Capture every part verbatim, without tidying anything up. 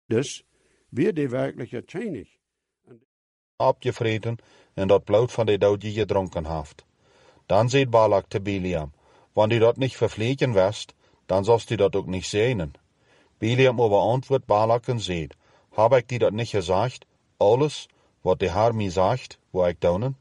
Dus weer die werkelijke tjenig. Abgevreten en dat bloed van de dood gedronken haft. Dan zegt Balak te Biliam, wanneer du dat nicht verpflegen wirst, dann sollst du dat ook nicht sehnen. Biliam aber antwortet Balak und sagt, hab ich dir dat nicht gesagt, alles, wat der Herr mir sagt, wo ich daunen?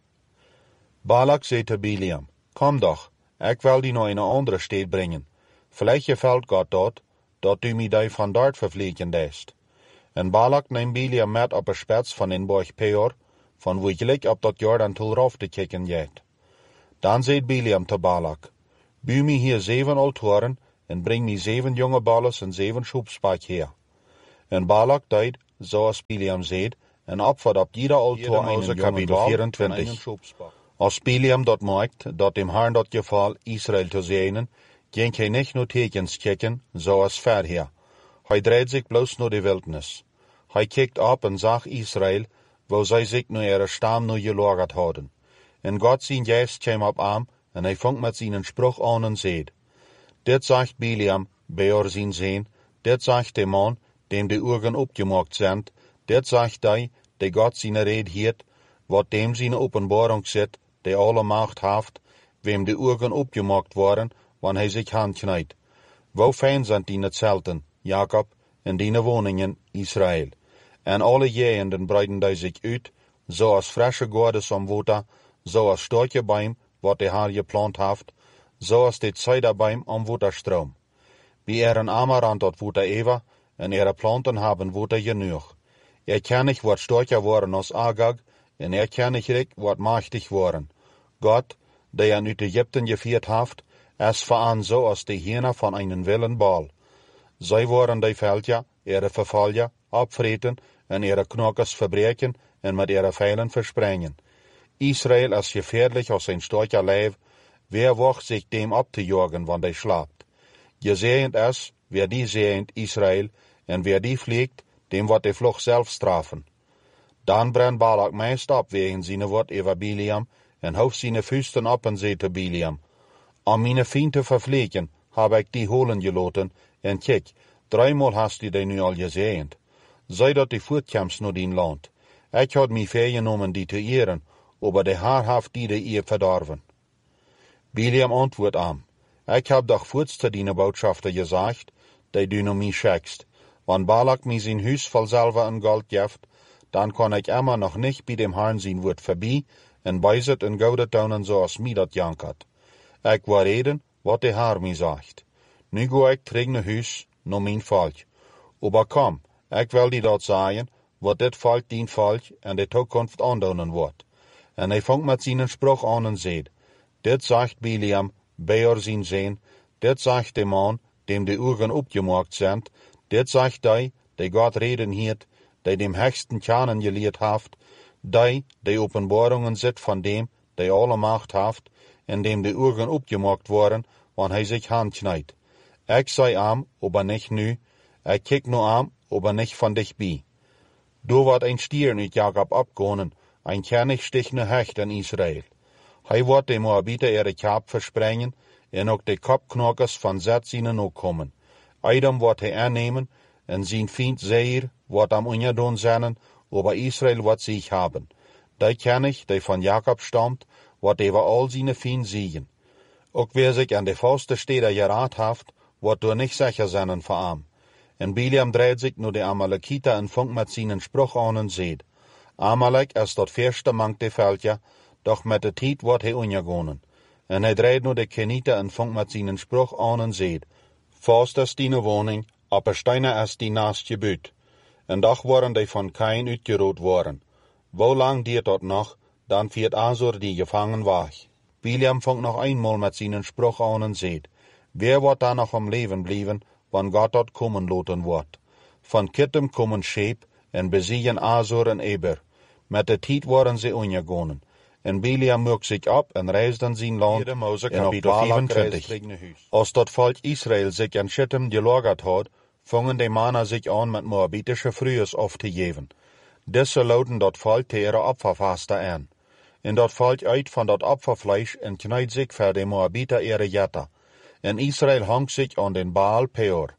Balak sagt zu Biliam, komm doch, ich will die noch in eine andere Stadt bringen. Vielleicht gefällt Gott dort, dat du mir die von dort verpflegen lässt. En Balak neemt Biliam met op een spets van den Berg Peor, van wo gelijk op dat Jordan toe rauf te kijken jet. Dan zei Biliam te Balak, bouw me hier zeven altoren en breng me zeven jonge balles en zeven schoepspak her. En Balak deed, zoals Biliam zei, en opvat op jeder altor einen jongen vierentwintig. Als Biliam dat maakt, dat dem Herrn dat geval Israël te zijnen, ging hij niet nur tekens kijken, zoals verher. Hij dreht zich bloos naar de wildnis. Hij kijkt op en zag Israël, wo zij zich naar ihre stam nu gelagert hadden. En God zijn geest kwam op hem, en hij vangt met zijn spruch aan en zegt, dit zegt Biliam, Beor zijn zoon, dit zegt de man, dem de ogen opgemaakt zijn, dit zegt hij, die God zijn red hield, wat dem zijn openbaring zit, die alle macht heeft, wem de ogen opgemaakt worden, wanneer hij zich handknijdt. Wo fijn zijn die zelten, Jacob, en die woningen, Israël. En alle jehenden breiden die zich uit, zoals frische goordes om water, zoals sterke Baum, wat de Herr geplant heeft, zoals de Zeiderbaum am Waterstroom. Wie er een Amarant dat water Eva, en ihre Planten haben water genug. Er kann nicht wat stärker worden als Agag, en er kann nicht recht wat machtig worden. Gott, der ihn uit Ägypten geführt heeft, ist für an so als die Hühner von einem wilden Ball. Zij worden die Völker, ihre Verfallen, abvreten en ihre Knokkers verbreken en met ihre Pfeilen versprengen. Israel ist gefährlich als ein starker Leib, wer wacht sich dem abzujagen, wann der schlaft. Gesehend ist, wer die sehend Israel, en wer die fliegt, dem wird die Flucht selbst strafen. Dan brennt Balak meist ab wegen seine Wort über Biliam, en houft seine Füßen ab en zei te Biliam, om meine Fien te verpflegen, habe ich die holen gelaten, en kijk, dreimal hast du die nu al gesehend. Sei dat die voortkomst naar die land. Ik had mij vergenomen die te eeren, aber de Herr heeft die de eer verdorven. Biliam antwoordt aan, ik heb doch voorts te die Botschafter gesagt, die du naar mij schickst. Wann Balak mij zijn huis vol zilver en gold geeft, dan kan ik immer nog nicht bij dem Herrn zijn woord voorbij, en bijzet en gouden tonen zoals mij dat jankert. Ik wil reden, wat de Herr mij zegt. Nu ga ik terug naar huis, naar mijn volk. Aber kom, ik wil die dat zeggen, wat dit volk dien volk en de toekomst aandoen wordt. En hij vangt met zijn spruch aan en zegt, dit zegt Biliam, Beor zijn zoon, dit zegt de man, dem de ogen opgemaakt zijn, dit zegt hij, die God reden hield, die dem höchsten kennen geleerd heeft, die, die openbaringen zit van dem, die alle macht heeft, en dem de ogen opgemaakt worden, wanneer hij zich handknijdt. Ik zei am, aber nicht nu, ik kijk nu am, aber nicht van dichtbij. Du wordt een stier uit Jacob abgehonen, ein kernigstichne Hecht in Israel. Hij wordt de Moabiter ihre Kap versprengen, en ook de Kopknokkers van Zet zijn ook komen. Eidem wordt hij aannemen, en zijn vriend Seir wordt am ungedon zijn, aber Israel wordt zich haben. Die König, die von Jacob stammt, wordt over al zijn vriend siegen. Ook wer sich an de vaste Städte geraad heeft, wordt door nicht sicher zijn voor am. En Biliam dreht sich nur de Amalekiter en funkt met zijn spruch aan en zegt, Amalek is dat verste mank de Völker, doch met de tijd wordt hij untergonen. En hij dreht nur de Keniter en funkt met zijn spruch aan en zegt, Vast is die woning, aber steiner is die naast je buurt. En doch worden die van kein uitgeroot worden. Wo lang diert dat nog, dan viert Asur die gevangen weg. Biliam funkt nog eenmaal met zijn spruch aan en zegt, wer wordt da noch am Leben blijven, wann Gott dort kommen loten wordt. Van Kittem kommen Scheep en besiegen Asur en Eber. Met de tijd worden ze untergonen. En Biliam mukt zich op en reist in zijn land in op vijfentwintig. Als dat volk Israël zich in Schittim gelagert had, vangen de mannen zich aan met moabitische vrouwen af te geven. Deze loten dat volk te ihre opfervasten aan. En dat volk uit van dat opferfleisch en knijdt zich voor de Moabiter ihre jetter. En Israël hangt zich aan den Baal Peor.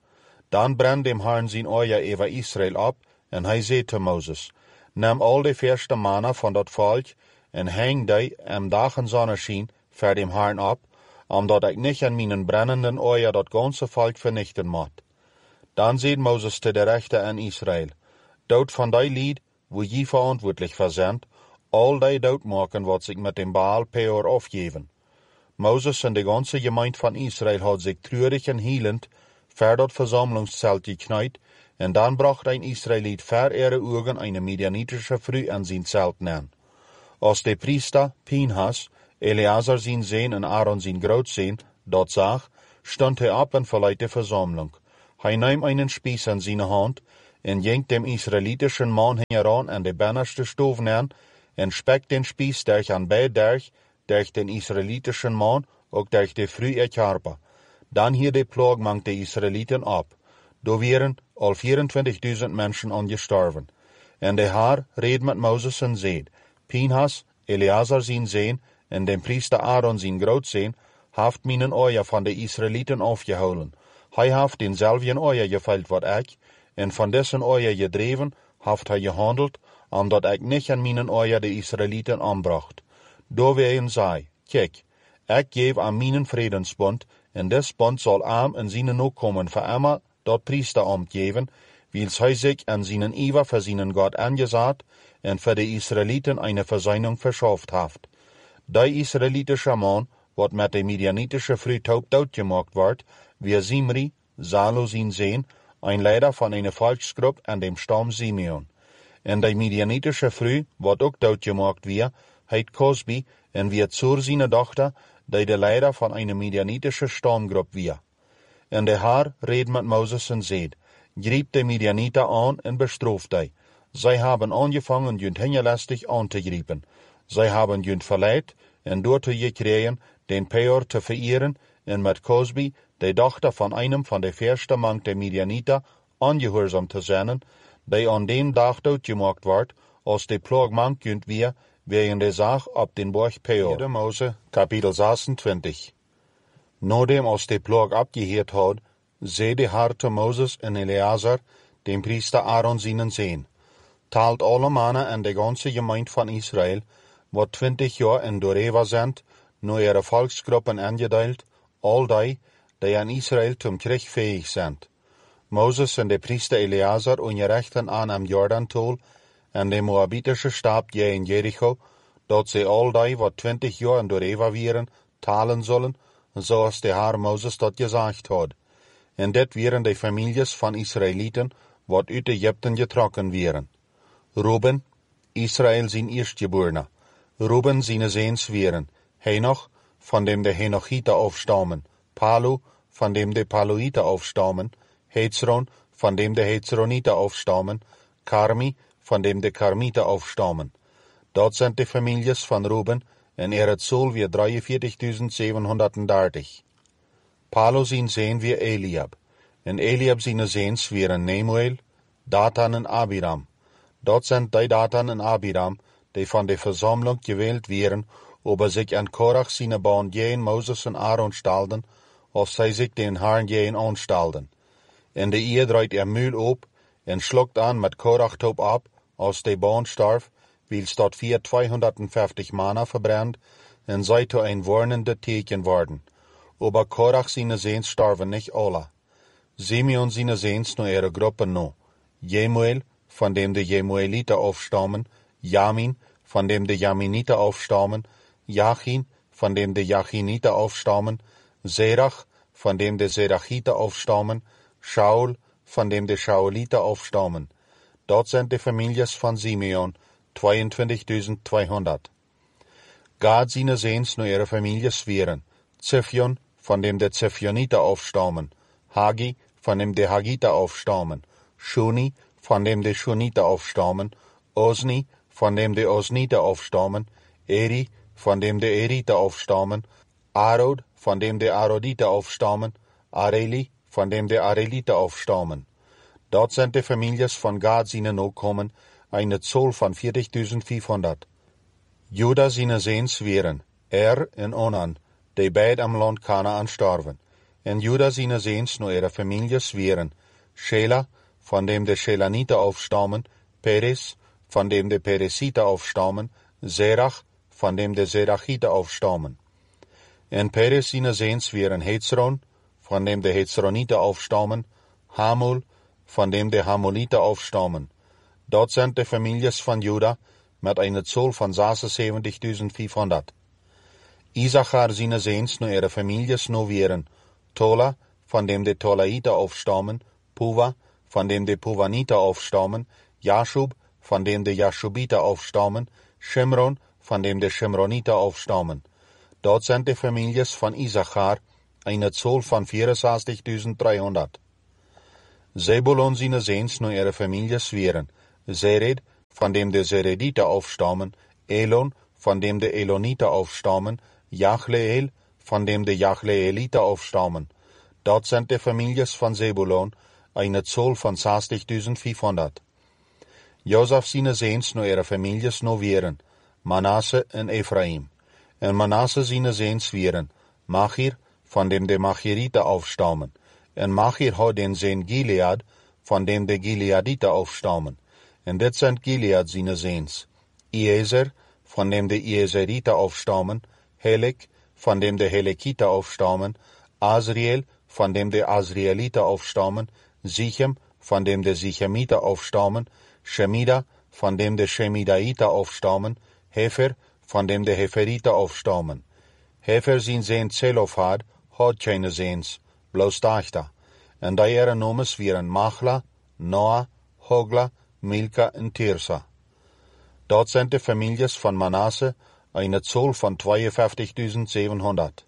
Dan brand dem Herrn zijn Oja über Israel ab, en hij zei te Moses, neem al de verste mannen van dat volk, en hang die am dag en zonneschien voor dem Herrn ab, omdat ik niet aan mijn brennenden Oja dat ganze volk vernichten moet. Dan zei Moses te de rechter aan Israel, dood van die lied, wo je verantwoordelijk voor zijn, al die dood maken wat zich met dem Baal Peor afgeven. Moses en de ganze gemeente van Israel had zich treurig en hielend voor dat versammlungszelt gekniet, en dan bracht ein Israelit vor ihre Augen eine midianitische Frau an sein Zelt nein. Als de Priester Pinhas, Eleazar sein Sohn en Aaron sein Grootzoon, dat zag, stond hij ab en verleiht de Versammlung. Hij nahm einen Spieß in seine Hand, en jenkt dem israelitischen Mann heran an de bennerste Stoven an, en spekt den Spieß durch an beid durch, durch den israelitischen Mann, ook durch de Frau erkarper. Dan hier de Plag mangt de Israeliten ab. Do wären al vierentwintigduizend Menschen angestorven. En de Haar reed met Moses en zeid, Pinhas, Eleazar zijn Sohn, en den Priester Aaron zijn Grootzoon, haft minen Oja van de Israeliten afgehouden. Hij haft denzelfden Oja geveild wat ik, en van dessen Oja gedreven, haft hij gehandeld, omdat ik niet aan minen Oja de Israeliten aanbracht. Do weien zei, kijk, ik geef aan minen Vredensbond, en des Bond zal aan en zijn nakomen voor immer dat Priesteramt geven, wils hij zich an seinen Iver für seinen Gott angesagt en für de Israeliten eine Versöhnung verschafft haft. Die israelitische Mann, wat met de midianitische Frau taub doodgemaakt wordt, wie Zimri, Salo zijn Sohn, ein Leiter von einer Volksgruppe an dem Stamm Simeon. En die midianitische Frau, wat ook doodgemaakt wie, heet Cosbi, en wie zur seine Tochter, die de Leiter von einer midianitischen Stammgruppe wie. En de Haar reed met Moses en zeid, griep de Midianiter an en bestraft die. Zij haben angefangen, junt hingelastig an te griepen. Zij haben junt verleid en door te gekregen, den Peor te vereeren en met Cosbi, de dochter van einem van de verste mank de Midianiter, angehoorzaam te zijn, die aan dem dag doodgemaakt wordt, als de plag mank junt weer, wegen de zaak op den borg Peor. Vierde Mose, kapitel zesentwintig. Nodem als de plag abgeheerd had, zei de Haar te Moses en Eleazar, dem Priester Aaron seinen Sohn, taalt alle mannen en de ganze gemeente van Israel, wat twintig jaar in Doreva zijn, nu ihre Volksgruppen angedeelt, al die, die aan Israel zum Krieg fähig zijn. Moses en de Priester Eleazar ungerechten aan am Jordan-Tol, en de Moabitische Stab je in Jericho, dat ze al die, wat twintig jaar in Doreva wieren, talen zullen, zoals de Haar Moses dat gezegd had. En dit waren de families van Israeliten, wat uit Egypten getrokken waren. Ruben, Israel zijn eerstgeborene. Ruben zijn Zoons waren. Henoch, van dem de Henochieten afstammen. Palu, van dem de Paluiten afstammen. Hezron, van dem de Hezronieten afstammen. Carmi, van dem de Carmieten afstammen. Dat zijn de families van Ruben, en er het zool weer drieënveertigduizend zevenhonderddertig. Palu zijn Zoon weer Eliab, en Eliab zijn Zoons waren Nemuel, Datan en Abiram. Dat zijn die Datan en Abiram, die van de Versammlung gewählt werden, ob zich aan Korach zijn baan jeen Moses en Aaron stalden, of zij zich den Herrn jeen aanstalden. En de eer draait er muil op, en schluckt aan met Korach top ab, als de baan starf, wils dat vier tweehonderdvijftig Mana verbrennt, en zij to een warnende teken worden. Aber Korach seine Zoons starven nicht alle. Simeon seine Zoons nur ihre Gruppe no. Jemuel, von dem de Jemueliter aufstammen, Jamin, von dem de Jaminiter aufstammen, Jachin, von dem de Jachiniter aufstammen, Serach, von dem de Serachiter aufstammen, Shaul, von dem de Shauliter aufstammen. Dort sind die Families von Simeon, zweiundzwanzigtausendzweihundert. Gad seine Zoons nur ihre Families waren, Ziphion, von dem de Ziphioniter aufstammen, Hagi, von dem de Hagiter aufstammen, Shuni, von dem de Shuniter aufstammen, Osni, von dem de Osniter aufstammen, Eri, von dem de Eriter aufstammen, Arod, von dem de Aroditer aufstammen, Areli, von dem de Areliter aufstammen. Dort sind die Families von Gad seine Nachkommen, eine Zahl von vierzigtausendvierhundert. Juda seine Zoons waren, Er en Onan, die beid am Land Kanaan starven. En Juda seine Zoons nur ihre Families waren, Schela, von dem de Schelaniter aufstammen, Peres, von dem de Peresiter aufstammen, Serach, von dem de Serachiter aufstammen. En Peres sine Seens wären Hezron, von dem de Hezroniter aufstammen, Hamul, von dem de Hamuliter aufstammen. Dort sind de Families von Juda mit einer Zahl von zesenzeventigtausendvijfhonderd. Isachar sine Seens nur ihre Families no wären Tola, von dem de Tolaiter aufstammen, Puva, von dem de Puvaniter aufstammen, Jaschub, von dem de Jaschubiter aufstammen, Shimron, von dem de Shimroniter aufstammen. Dort sind die Families von Isachar eine Zahl von vierundsechzigtausenddreihundert. Zebulon sine Seens nur ihre Families wären Sered, von dem de Serediter aufstammen, Elon, von dem de Eloniter aufstammen, Jachleel, von dem de Jachleeliter aufstammen. Dort sind die Families von Zebulon eine Zahl von zestigtausendvijfhonderd. Josef sine Seens nur ihre Families no wären Manasse en Ephraim. En Manasse sine Seens wären Machir, von dem de Machiriter aufstammen. En Machir hat den Seen Gilead, von dem de Gileaditer aufstammen. En dit sind Gilead sine Seens. Iezer, von dem de Iezeriter aufstammen. Helek, von dem de Helekiter aufstammen. Asriel, von dem de Asrieliter aufstammen. Sichem, von dem de Sichemiter aufstammen. Shemida, von dem de Shemidaiter aufstammen. Hefer, von dem de Heferiter aufstammen. Hefer sin Seen Zelophad, hat keine Seens, bloß Dachter. En da ihre Nomes wären Machla, Noah, Hogla, Milka en Tirsa. Dort sind die Families von Manasse eine Zahl von zweiundfünfzigtausendsiebenhundert.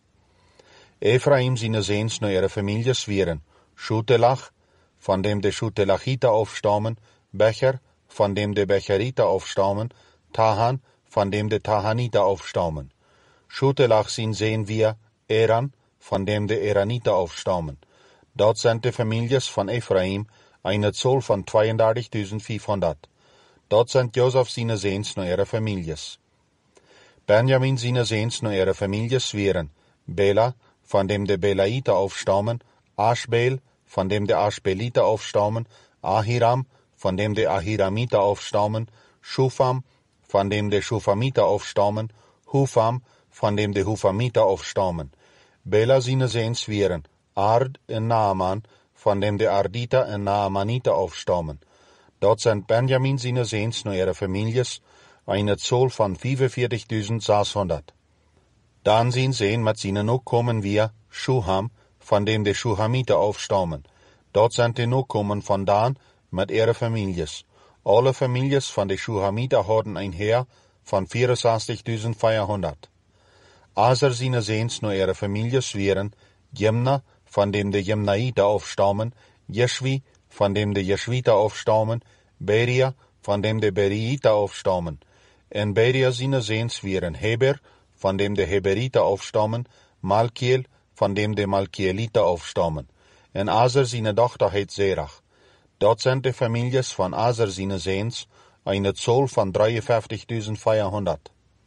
Ephraim sine Seens nur ihre Families wären Schutelach, von dem de Schutelachiter aufstammen, Becher, von dem de Becheriter aufstammen, Tahan, von dem de Tahaniter aufstammen. Schutelach sin sehen wir Eran, von dem de Eraniter aufstammen. Dort sind die Families von Ephraim eine Zahl von zweiunddreißigtausendfünfhundert. Dort sind Josef sine Seens nur ihre Families. Benjamin sine Seens nur ihre Families wären Bela, von dem de Belaiter aufstammen, Aschbel, von dem de Aschbeliter aufstammen, Ahiram, von dem de Ahiramiter aufstammen, Schufam, von dem de Schufamiter aufstammen, Hufam, von dem de Hufamiter aufstammen. Bela sine Seens wären Ard en Naaman, von dem de Arditer en Naamaniter aufstammen. Dort sind Benjamin sine Seens nur ihre Families eine Zahl von fünfundvierzigtausendsechshundert. Dann sin Seen mit sine Nachkommen wir Schuham, von dem de Schuhamiter aufstammen. Dort sind die Nachkommen von Dan mit ihre Families. Alle Families von de Schuhamiter hatten ein Heer von vierundsechzigtausendvierhundert. Aser sine Seens nur ihre Families wären Jemna, von dem de Jemnaiter aufstammen, Jeschwi, von dem de Jeschwiter aufstammen, Beria, von dem de Beriiter aufstammen. En Beria sine Seens wären Heber, von dem de Heberiter aufstammen, Malkiel, von dem de Malkieliter aufstammen. En Aser sine Tochter heet Serach. Dort sind die Families von Aser sine Seens eine Zahl von dreiundfünfzigtausendvierhundert.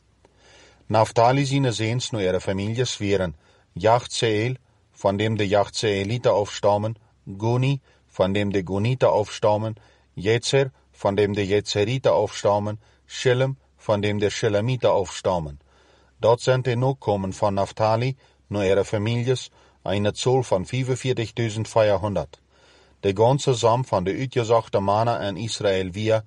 Naphtali sine Seens nur ihre Families wären Jachzeel, von dem de Jachzeeliter aufstammen, Guni, von dem de Guniter aufstammen, Jezer, von dem de Jezeriter aufstammen, Schillem, von dem de Schillemiter aufstammen. Dort sind die Nachkommen von Naphtali, nur ihre Families, eine Zahl von fünfundvierzigtausendvierhundert. Der ganze Samm von der uitgesuchte Manna in Israel wir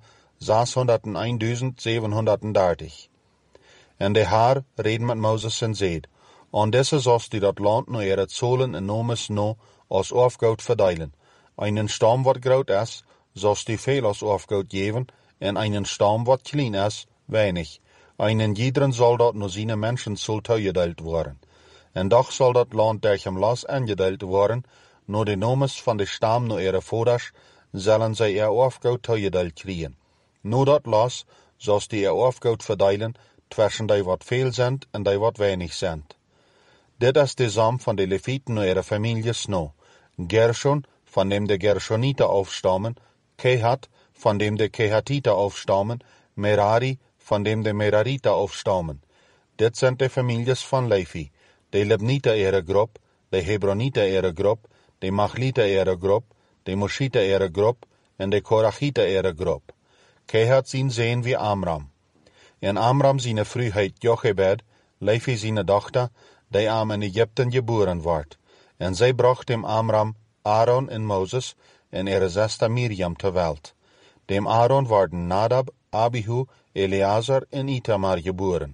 sechshunderteinsiebenhundertdreißig. En de Haar reden mit Moses en zeid, und deze zost die dat land nur ihre Zahlen en nomes no als Aufgaut verdeilen. Einen Stamm wat groot is, zost die veel als Aufgaut geven, en einen Stamm wat klein is, wenig. Einen jederen soll dat nur seine Menschen soll toegedeeld worden. En doch soll dat land durch hem las angedeeld worden, nur de nomes van de Stamm nur ihre Voders, zullen zij ihr Aufgaut toegedeeld kriegen. Nur dat las, zost die ihr Aufgaut verdeilen, zwischen die wat veel sind en die wat wenig sind. Dit is de Samm van de Leviten und ihre Families no. Gershon, von dem de Gershoniter aufstammen, Kehat, von dem de Kehatiter aufstammen, Merari, von dem de Merariter aufstammen. Dit sind de Families von Levi, de Libniter ihre Gruppe, de Hebroniter ihre Gruppe, de Machliter ihre Gruppe, de Moschita ihre Gruppe en de Korachita ihre Gruppe. Kehat zien sehen wie Amram. En Amram seine Frühheit Jochebed, Levi seine Tochter, die am in Ägypten geboren ward. En zij bracht dem Amram Aaron en Moses en ihre Schwester Miriam ter Welt. Dem Aaron waren Nadab, Abihu, Eleazar en Itamar geboren.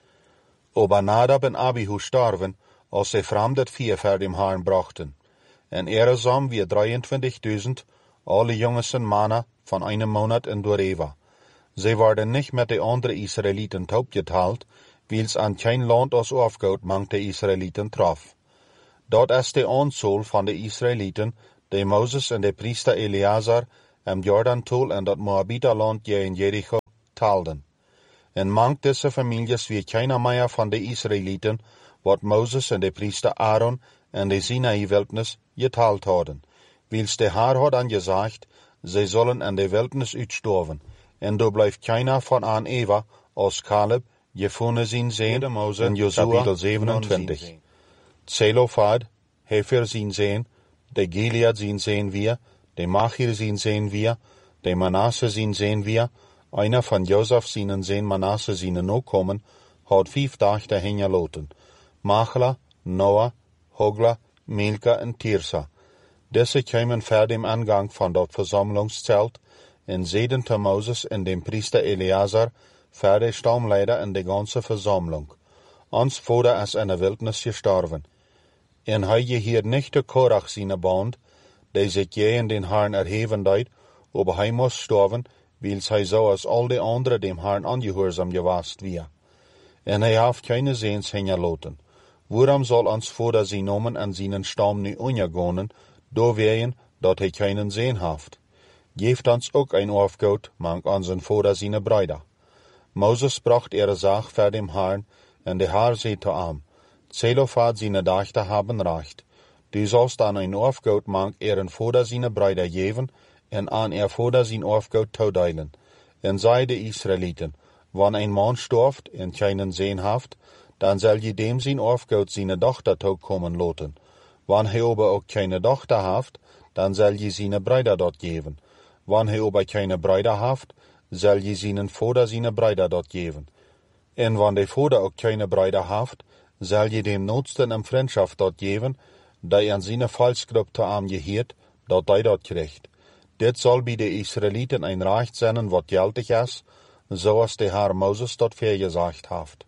Aber Nadab en Abihu starven, als zij fremdet vier voor dem Herrn brachten. En ihre Sam wie drieëntwintigduizend, alle jongessen Mannen van einem Monat in Doreva. Zij waren nicht met de andere Israeliten taubgeteilt, wils an kein Land als Aufgaut mangt de Israeliten traf. Dat is de aantal van de Israeliten, die Moses en de priester Eleazar am Jordan-tol en dat Moabiterland je in Jericho taalden. En mangt deze families wie keiner meer van de Israeliten, wat Moses en de priester Aaron en de Sinai-wildnis getaald hadden, wils de Herr had angezegd, zij zullen in de wildnis uitstorven, en do blijft keiner van aan Eva, als Caleb, Jefone zien zijn, Moses en Josua, zevenentwintig. Zelofad, Hefer zien zijn, de Gilead zien zijn wir, de Machir zien zijn wir, de Manasse zien zijn wir, einer van Josef zien zijn Manasse zien no komen, had vijf dagen dahin geloten. Machla, Noah, Hogla, Milka en Tirsa. Deze kwamen voor dem Angang van dat Versammlungszelt en zeiden te Moses en dem priester Eleazar, voor de stamleider en de ganze Versammlung. Ons vader is in de wildnis gestorven. En hij je hier nicht de Korach zijn band, die zich je in den Herrn erheven deed, aber hij moest sterven, wils hij zo als al de anderen dem Herrn angehoorzaam gewast weer. En hij heeft keine Seens hingelaten. Waarom zal ons vader zijn nomen en zijn stam nu ondergonen, do wehen, dat hij keinen Seen heeft? Geeft ons ook ein Aufgaut, mank onzen vader zijn Brüder. Moses bracht ihre Sach vor dem Herrn, en de Herr zei te am, Zelofad seine Dachter haben recht. Du sollst an ein Aufgaut mank ihren Vater seine Brüder geben, en an ihr Vater sein Aufgaut toedeilen. En sei de Israeliten, wann ein Mann stirft en keinen Sehen haft, dann soll je dem sein Aufgaut seine Tochter toekommen laten. Wann hij aber auch keine Tochter haft, dann soll je seine Brüder dort geben. Wann hij aber keine Brüder haft, soll je seinen Vater seine Brüder dort geben. En wann de Vater auch keine Brüder haft, soll je dem Notsten in Freundschaft dort geben, die an seine Falschgruppe te arm gehiert, dat hij dort kriegt. Dit soll bij de Israeliten ein Recht sein, wat geldig is, zoals de Herr Moses dort vergesagt haft.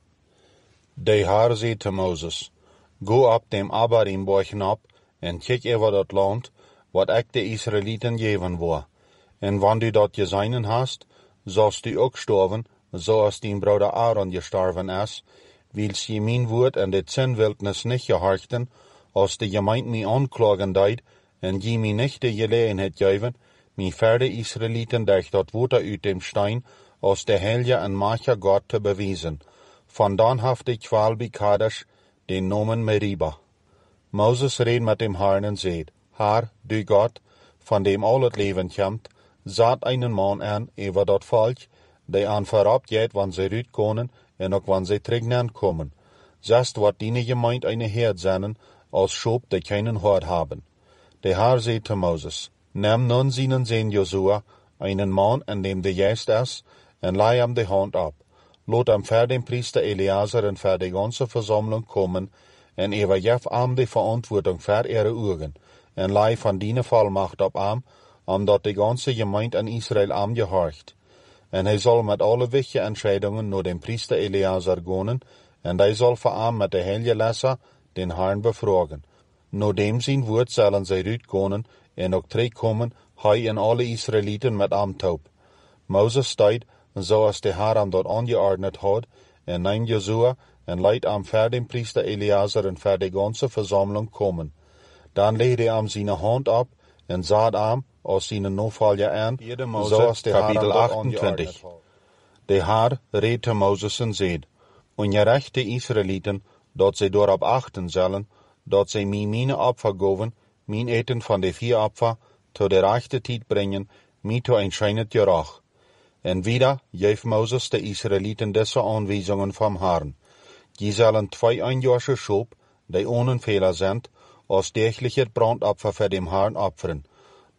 De Herr zei te Moses, go ab dem Abarim-Borchen ab, en kijk over dat land, wat ik de Israeliten geven wil. En wann du dat geseinen hast, sollst du ook sterven, zoals dien Bruder Aaron gestorven is, wils je mijn woord en de Zinnwildnis nicht gehorchten, als de gemeente mij aanklagen deed, en je mij nicht de gelegenheid geven, mij verder Israeliten durch dat water uit dem Stein, als de heilige en machtige Gott te bewijzen. Vandaan haft ik kwaal bij Kadesh, den Nomen Meriba. Moses reed met dem Herrn en zeid, Herr, du Gott, van dem al het leven komt, zat einen man aan over dat volk, die aan voorop gaat wanneer ze uitkomen en ook wanneer ze terug komen. Zest wat die gemeint eine Herd zijn, als Schop, die keinen Hort haben. De Herr zei te Moses, neem nun seinen Sohn Josua, einen Mann, in dem de Geist is, en leih hem de Hand ab. Lot hem voor den Priester Eleazar en voor de ganze Versammlung kommen, en übergef ihm die Verantwortung für ihre Augen, en leih van die Vollmacht op ihm, omdat de ganze Gemeinde in Israel ihm gehorcht. En hij zal met alle wichtige Entscheidungen naar den Priester Eleazar gaan, en hij zal voor ihm met de heilige Lesser den Herrn befragen. Naar dem zijn woord zullen zij uitgaan, en ook terugkomen, hij en alle Israeliten met hem taub. Moses steigt, zoals de Herr hem dat angeordnet had, en neemt Josua, en leidt hem voor den Priester Eleazar en voor de ganze Versammlung komen. Dan legde hij hem zijn hand op, en zat hem, als zijn Nachfolger aan, zoals de Herr hem dat angeordnet had. De Herr reed te Moses en zeid, ongerecht de Israeliten, dat zij daarop achten zullen, dat zij mij mijn Opfer geven, mijn eten van de vier Opfer, tot de rechte tijd brengen, mij tot een schijnet gerach. En wieder geeft Moses de Israeliten deze aanwijzingen vom Herrn. Die zullen twee einjährige Schop, die ohne Fehler sind, als tägliches Brandopfer für dem Herrn opfern.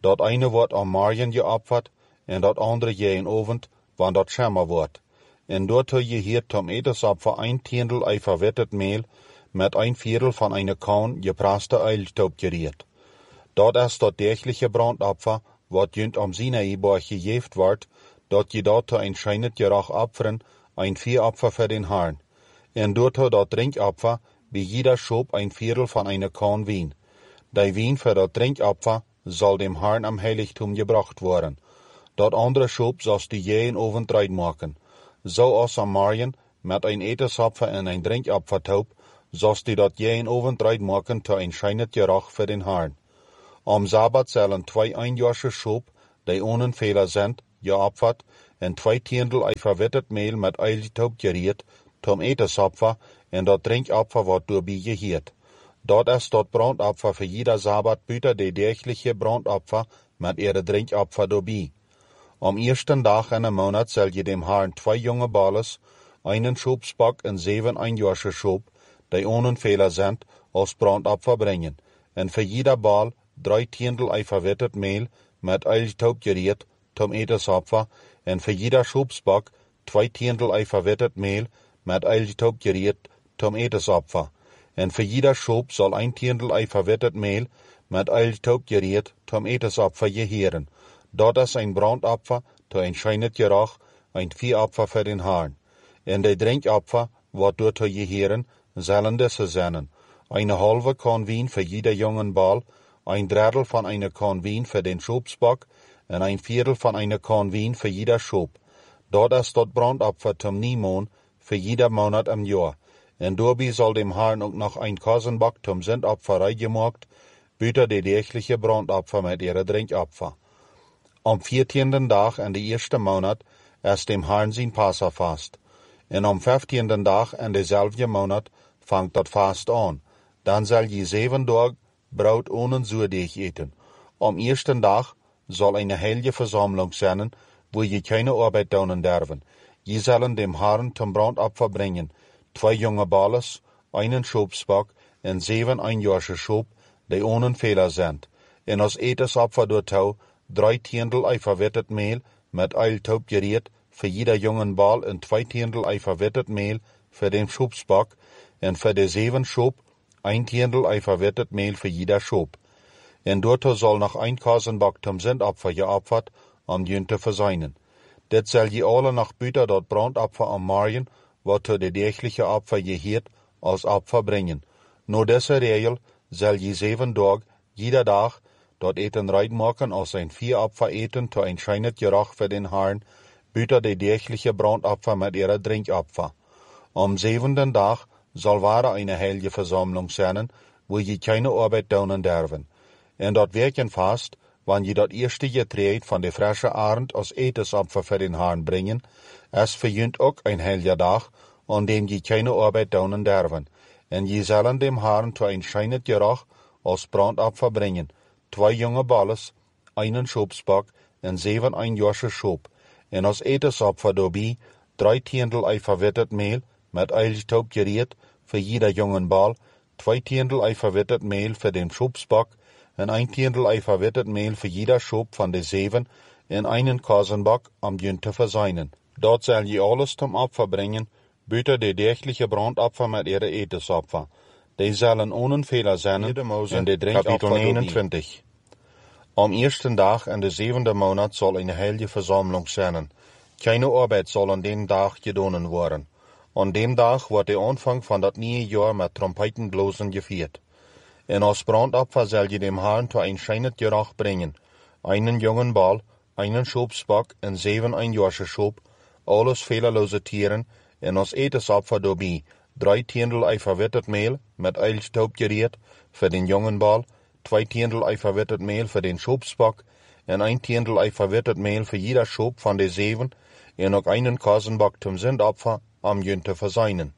Dat eine wordt am morgen geopfert, en dat andere jeden avond, wanneer dat schemmer wordt. En dort je hier tom etensopfer ein tiendel ei verwettet Mehl met ein Viertel van eine Korn gepraste Eilstaub geriert. Dat is dat dergliche Brandopfer, wat jünt am Sinaiborg gejeft wordt, dat je dat ein scheinet gerach opferen, ein Vieropfer für den Herrn. En dort dat Trinkopfer, wie jeder schob ein Viertel van eine Korn Wien. Die Wien für dat Trinkopfer soll dem Herrn am Heiligtum gebracht worden. Dat andere schob sollst die jeden Abend reit machen. So als am Morgen, met ein Etensopfer en ein Drinkopfer taub, sollst die dat jeden Abend reit machen, te ein scheinet gerach für den Herrn. Am Sabbat sollen zwei einjährige Schob, die ohne Fehler sind, geopfert, en zwei Tiendel ei verwettet Mehl met Eilstaub geriert, tom Etensopfer, en dat Drinkopfer wordt doorbij gehiert. Dat is dat Brandopfer für jeder Sabbat büter de dergliche Brandopfer met ihre Drinkopfer doorbij. Am ersten Tag in der Monat soll je dem Herrn zwei junge Balles, einen Schobsbock en zeven einjährige Schob, die ohne Fehler sind, als Brandopfer bringen, en für jeder Bal drei Tiendel ei verwettet Mehl met Eilstaub geriert, tom Etensopfer, en für jeder Schobsbock zwei Tiendel ei verwettet Mehl met Eilstaub geriert, tom Etensopfer. En für jeder Schob soll ein Tiendel ei verwettet Mehl met Eilstaub geriert, tom Etensopfer geheeren. Dat is ein Brandopfer, to ein scheinet gerach, ein Viehopfer für den Herrn. En de Drinkopfer, wat dort to geheeren, sollen diese sein. Eine halbe Korn Wien für jeder jungen Bal, ein Drittel von einer Korn Wien für den Schobsbock, en ein Viertel von einer Korn Wien für jeder Schob. Dat is dat Brandopfer zum Niemon, für jeder Monat im Jahr. En doorbij soll dem Herrn auch noch ein Kosenbock zum Sündopferei gemacht, büter de dergliche Brandopfer mit ihre Drinkopfer. Am viertienden Tag in de eerste Monat ist dem Herrn sein Passafast. En am fünftienden Tag in dezelfde Monat fangt dat Fast an. Dann soll je zeven Tag Brot ohne Zuurdeeg eten. Am ersten Tag soll eine heilige Versammlung sein, wo je keine Arbeit tun dürfen. Je sollen dem Herrn zum Brandopfer bringen, zwei junge Balles, einen Schobsbock en zeven einjährige Schob, die ohne Fehler sind. En als Etensopfer dort drei Tiendel ei verwettet Mehl met Eiltaub geriert, für jeder jungen Bal en zwei Tiendel ei verwettet Mehl für den Schobsbock, en für de zeven Schob ein Tiendel ei verwettet Mehl für jeder Schob. En dort soll noch ein Kosenbock zum Sündopfer geopfert, am Jünte verseinen. Det soll je alle noch büter dort Brandopfer am Morgen, wat de dergliche Opfer gehiert, als Opfer bringen. Nur diese Regel soll je zeven Tag, jeder Tag, dort eten reinmachen als ein Viehopfer eten, to ein scheinet gerach für den Herrn, büter de dergliche Brandopfer mit ihrer Drinkopfer. Am siebenten Tag soll wahre eine heilige Versammlung sein, wo je keine Arbeit tun dürfen. En dort werken fast, wann je dat erste Getreid von de frische Arend als Etensopfer für den Herrn bringen, es verjünt auch ein heiliger Tag, an dem je keine Arbeit tun dürfen. En je sollen dem Herrn to ein scheinet gerach als Brandopfer bringen, zwei junge Balles, einen Schobsbock en zeven einjährige Schob, en als Etensopfer dabei drei Tiendel ei verwettet Mehl met Eilstaub geriert für jeder jungen Bal, zwei Tiendel ei verwettet Mehl für den Schobsbock en ein Tiendel ei verwettet Mehl für jeder Schob von de zeven en einen Kosenbock am Jünte verseinen. Dort soll je alles zum Opfer bringen, büter de dergliche Brandopfer mit ihre Etensopfer. Die sollen ohne Fehler sein, in de Drinkopfer eenentwintig. Am ersten Tag in de zevende Monat soll eine heilige Versammlung sein. Keine Arbeit soll an dem Tag gedonen worden. An dem Tag wird der Anfang von dat nieuwe Jahr mit Trompetenblosen geviert. En als Brandopfer soll je dem Herrn to ein scheinet gerach bringen, einen jungen Bal, einen Schobsbock en zeven einjährige Schob, alles fehlerlose Tieren, en als Etensopfer dabei drei Tiendel ei verwettet Mehl met Eilstaub geriert für den jungen Bal, zwei Tiendel ei verwettet Mehl für den Schobsbock en ein Tiendel ei verwettet Mehl für jeder Schob von de zeven en auch einen Kosenbock zum Sündopfer am Jünte verseinen.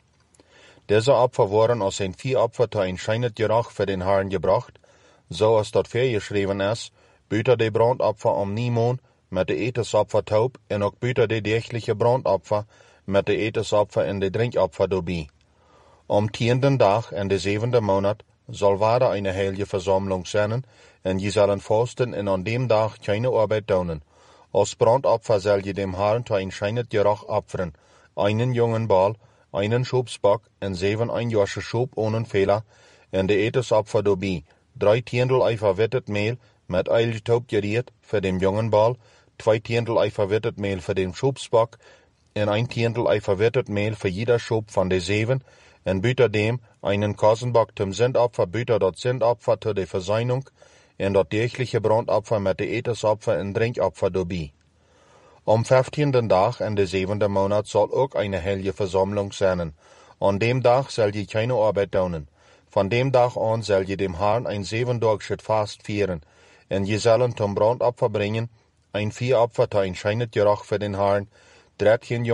Diese Opfer wurden als ein Viehopfer zu ein scheinet gerach für den Herrn gebracht, so als dort geschrieben ist, büter de Brandopfer am Niemon mit de Etensopfer taub en auch büter de dergliche Brandopfer mit de Etensopfer en de Drinkopfer dabei. Am tienden Tag in de zevende Monat soll wahre eine heilige Versammlung sein, en je zullen fasten en an dem dag keine Arbeit tun. Als brandopfer soll je dem Herrn zu ein scheinet Geruch opfern, einen jungen Bal, einen Schopsbock en zeven einjährige Schop ohne Fehler, en de Etesopfer dabei, drei Tiendel ei verwettet Mehl mit Eilgetaub geriert für den jungen Bal, zwei Tiendel ei verwettet Mehl für den Schopsbock, en ein Tiendel ei verwettet Mehl für jeder Schop von de zeven, en büter dem einen Kassenbock zum Sindopfer, büter dort Sindopfer zu de Verseinung, en dort kirchliche Brandopfer mit de Etesopfer en Drinkopfer dabei. Am vijftienden Tag in de zevende Monat soll auch eine heilige Versammlung sein. An dem Tag soll je keine Arbeit tun. Von dem Tag an soll je dem Herrn ein siebendagsches Fast feiern, en je sollen zum Brandopfer bringen, ein Viehopfer zu ein scheinet Geruch für den Herrn, dreizehn